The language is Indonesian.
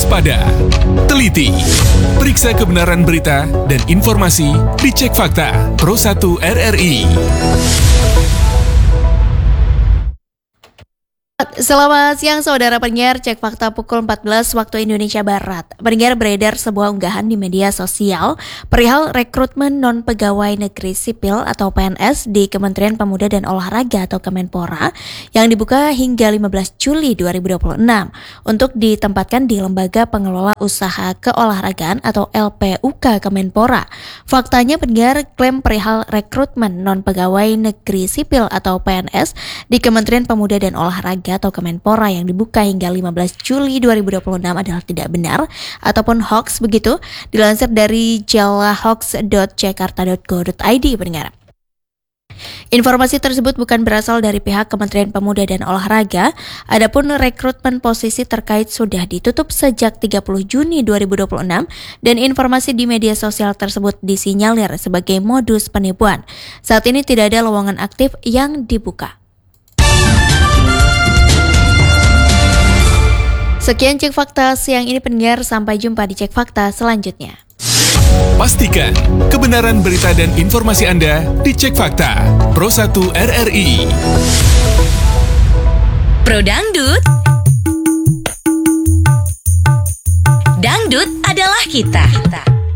waspada, teliti, periksa kebenaran berita dan informasi di Cek Fakta Pro 1 RRI. Selamat siang saudara pendengar, Cek Fakta pukul 14 waktu Indonesia Barat. Pendengar, beredar sebuah unggahan di media sosial perihal rekrutmen non-pegawai negeri sipil atau PNS di Kementerian Pemuda dan Olahraga atau Kemenpora yang dibuka hingga 15 Juli 2026 untuk ditempatkan di Lembaga Pengelola Usaha Keolahragaan atau LPUK Kemenpora. Faktanya pendengar, klaim perihal rekrutmen non-pegawai negeri sipil atau PNS di Kementerian Pemuda dan Olahraga atau Kemenpora yang dibuka hingga 15 Juli 2026 adalah tidak benar ataupun hoax begitu, dilansir dari jalahoax.jakarta.go.id pendengar. Informasi tersebut bukan berasal dari pihak Kementerian Pemuda dan Olahraga. Adapun rekrutmen posisi terkait sudah ditutup sejak 30 Juni 2026 dan informasi di media sosial tersebut disinyalir sebagai modus penipuan. Saat ini tidak ada lowongan aktif yang dibuka. Sekian Cek Fakta siang ini pendengar, sampai jumpa di Cek Fakta selanjutnya. Pastikan kebenaran berita dan informasi Anda di Cek Fakta Pro 1 RRI. Pro Dangdut. Dangdut adalah kita.